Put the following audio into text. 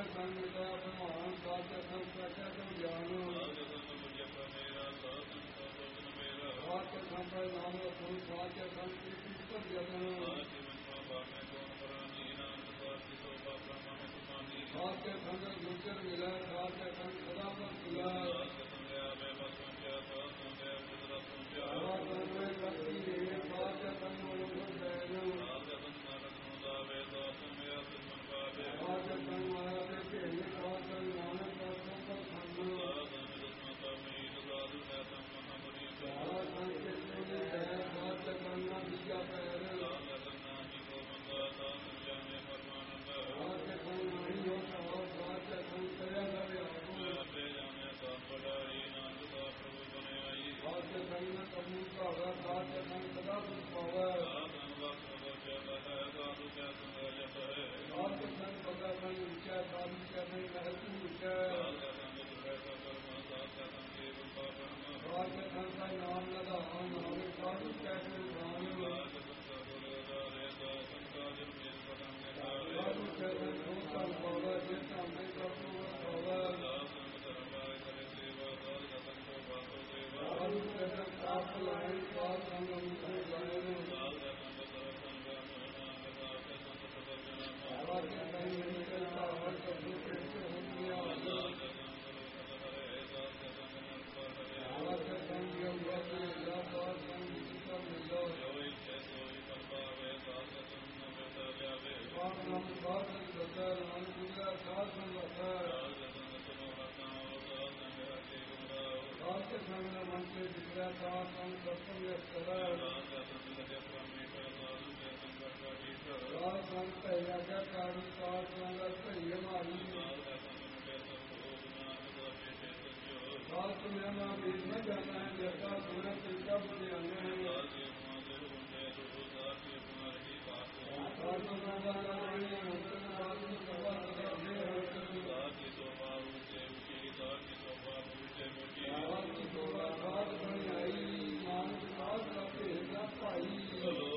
ਸੰਗ ਦਾ ਪ੍ਰਮਾਨ ਸਾਚੇ ਸੰਗ ਸਾਚੇ ਸੰਗ ਗਿਆਨ ਸਾਚੇ ਸੰਗ ਬੁਝਿਆ ਮੇਰਾ ਸਾਚੇ ਸੰਗ ਮੇਰਾ ਸਾਚੇ ਸੰਗ ਨਾਮ ਗੁਰੂ ਸਾਚੇ ਸੰਗ ਕੀਰਤਨ ਜਨ ਸਾਚੇ ਮਨਵਾ ਬਾਣੇ ਕੋਨ ਪਰਾਨੀ ਨਾਨਕ ਸਾਚੇ ਸੋਭਾ ਪ੍ਰਮਾਨ ਸੁਮਾਨੀ ਸਾਚੇ ਸੰਗ ਗੁਜਰ ਮਿਲਾ ਸਾਚੇ ਸੰਗ ਸਦਾ ਪਰ ਮਿਲਾ ਸਾਚੇ ਸੰਗ ਆਵੇ ਬਸਨ ਜਾ ਸਾਚੇ ਪੁੱਤਰ ਸੁਝਾ ਸਾਚੇ ਸੰਗ ਸਾਚੇ ਸੰਗ ਮੋਹ ਜੈਨ ਸਾਚੇ ਸੰਗ ਨਾਨਕ ਨੂੰ ਲਾਵੇ ਸਾਚੇ ਮੇਰਾ ਸਿਮਨ ਪਾਵੇ ਸਾਚੇ ਸੰਗ ਮਾਇਆ ਦੇ ਭੇਲ ਸਾਚੇ ਨਾਨਕ ਦਾ ਸੰਪਤ ਸੰਗ ਸਾਚੇ ਦਸਮਤਾ ਮੀਤ ਸਾਧੂ ਦਾ ਸੰਮਨ ਮੁਨੀ ਸਾਚੇ ਸੰਗ ਦੇ ਸਾਚੇ ਸੰਗ ਨਾ ਵਿਚਾ ਪੈਰ ਸਾਚੇ ਸੰਗ ਨਾਮੀ ਕੋ ਬੰਦਾ ਸਾਚੇ ਜਾਣੇ ਪਰਮਾਨੰਦ ਸਾਚੇ ਸੰਗ ਨਹੀਂ ਹੋ ਸਾਚੇ ਸੰਗ ਕਰਿਆ ਲਵੇ ਆਪੇ ਜਾਣੇ ਸਭ ਬੜਾਈ ਨਾਨਕ ਦਾ ਪ੍ਰਭੂ ਬਣਾਈ ਸਾਚੇ ਸੰਗ ਨਾ ਕਬੂਲ ਭਾਵਾ ਸਾਚੇ ਸੰਗ ਸਦਾ ਸੁਖ ਪਾਵੈ ਸਾਚੇ ਵਕਤ ਬਚਾ ਹੈ ਸਾਧੂ ਕੈ ਸੰਗ ਜਪ ਹੈ ਸਾਚੇ ਸੰਗ ਸਦਾ ਸੰਗ ਵਿਚਾ ਸਾਧੂ ਕੈ ਸੰਗ ਰਹਿ ਤੂ ਵਿਚਾ ਸਾਚੇ ਸੰਗ ਦੁਰੈ ਪਰਮਾ ਸਾਚੇ ਸੰਗ ਕੇਵਲ ਪਾਵਨ ਸਾਚੇ ਸੰਗ ਦਾ ਨਾਮ ਲਗਾਉ ਨਾਮੇ ਸਾਧੂ ਕੈ ਸੰਗ ਨਾਮ ਸਾਚੇ ਸੰਗ ਬੋਲੇ ਰੇ ਸਾਚੇ ਸੰਗ ਮੇਲ ਪਦਮ ਨੇ ਸਾਧੂ ਕੈ ਸੰਗ ਸੋਤਾ ਪਾਵੈ ਜੇ ਸਾਮੇ ਕਰਤੂ ਪਾਵੈ ਸਾਚੇ ਸੰਗ ਧਰਮਾਇ ਕਰੇ ਸੇਵਾ ਸਾਧੂ ਸੰਗ ਬਾਤੋ ਸੇਵਾ ਸਾਧੂ ਕੈ ਸੰਗ ਆਪ ਲਾਇ ਸਾਧ ਸੰਗ ਮੁਕਤੇ ਲਾਇ ਸਾਚੇ ਸੰਗ ਸਰਬ ਸੰਗ ਨਾਮ ਸਾਚੇ ਸੰਗ ਸਦਾ ਜਨਮ ਸਾਚੇ ਸੰਗ ਨਿਕਲ ਪਾਵਨ ਕਬੂ ਕੇ ਹੁੰਦਿਆ ਸਾਚੇ ਸੰਗ ਹਰੇ ਸਾਚੇ ਸੰਗ ਮਨ ਪਰ ਹਰੇ ਸਾਚੇ ਸੰਗ ਯੋਗਿ ਲਾ ਸਾਧ ਸੰਗ ਜਿਸਮ ਮਿਲੋ ਜੋਈ ਤੇ ਸੋਈ ਪਰਪਾਵੇ ਸਾਚੇ ਸੰਗ ਬਤਾ ਜਾਵੇ ਆਪ ਨਾਮ ਸਾਧ ਸੰਗ ਬਤਾ ਨਾਮ ਗੁਰਾ ਸਾਧ ਸੰਗ ਬਤਾ ਸਾਚੇ ਸੰਗ ਸੁਨੋ ਹਤਾ ਸਾਧ ਸੰਗ ਹਤੇ ਗੁਮਰਾਹ ਸਾਚੇ ਸੰਗ ਮਨ ਕੇ ਜਿਗਰਾ ਸਾਧ ਸੰਗ ਸਤਸੰਗ ਯਸਰਾ ਸਾਚੇ ਸੰਗ ਲਗੇ ਪਰਮੇਸ਼ਰ ਸਾਧੂ ਕੇ ਸੰਗ ਕਾਜੀ ਸਾਧ ਸੰਗ ਭਇਆ ਕਾ ਕਾਰਨ ਸਾਧ ਸੰਗ ਭਇਆ ਮਾਰੀ ਸਾਚੇ ਸੰਗ ਮੁਕੇ ਸਭ ਭੋਗ ਨਾਮ ਦਾ ਬੇਟੇ ਸਜੋ ਸਾਧ ਸੰਗ ਨਾ ਵੀਰ ਨ ਜਾਣਾ ਜੈਸਾ ਸੁਨਤ ਤਿਸਾ ਬੁਝਾਨੇ ਸਾਚੇ